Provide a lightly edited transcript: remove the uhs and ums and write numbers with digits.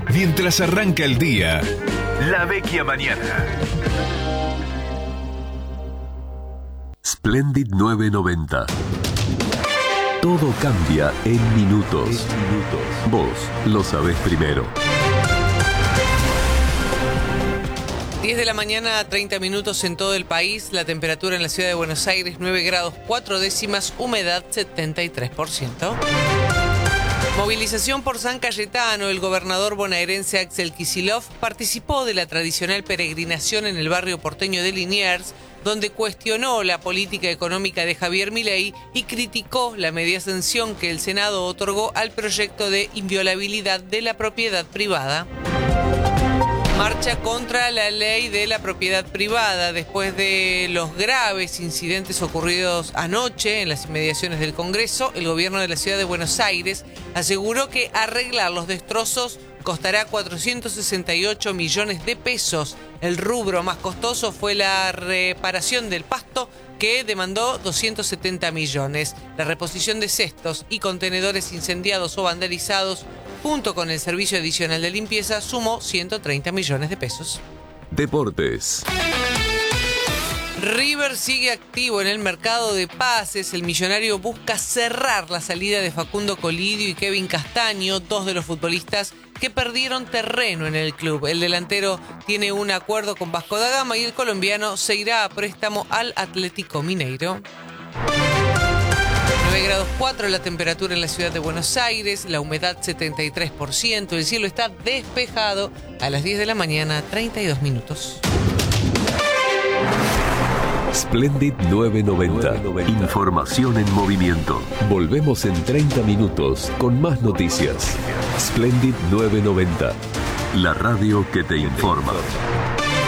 Mientras arranca el día, La Vecchia Mañana. Splendid 990. Todo cambia en minutos. Vos lo sabés primero. 10 de la mañana, 30 minutos en todo el país. La temperatura en la ciudad de Buenos Aires, 9 grados 4 décimas, humedad 73%. Movilización por San Cayetano. El gobernador bonaerense Axel Kicillof participó de la tradicional peregrinación en el barrio porteño de Liniers, donde cuestionó la política económica de Javier Milei y criticó la media sanción que el Senado otorgó al proyecto de inviolabilidad de la propiedad privada. Marcha contra la ley de la propiedad privada después de los graves incidentes ocurridos anoche en las inmediaciones del Congreso. El gobierno de la ciudad de Buenos Aires aseguró que arreglar los destrozos costará 468 millones de pesos. El rubro más costoso fue la reparación del pasto, que demandó 270 millones. La reposición de cestos y contenedores incendiados o vandalizados, junto con el servicio adicional de limpieza, sumó 130 millones de pesos. Deportes. River sigue activo en el mercado de pases. El millonario busca cerrar la salida de Facundo Colidio y Kevin Castaño, dos de los futbolistas que perdieron terreno en el club. El delantero tiene un acuerdo con Vasco da Gama y el colombiano se irá a préstamo al Atlético Mineiro. 9 grados 4 la temperatura en la ciudad de Buenos Aires, la humedad 73%, el cielo está despejado. A las 10 de la mañana, 32 minutos. Splendid 990. Información en movimiento. Volvemos en 30 minutos con más noticias. Splendid 990. La radio que te informa.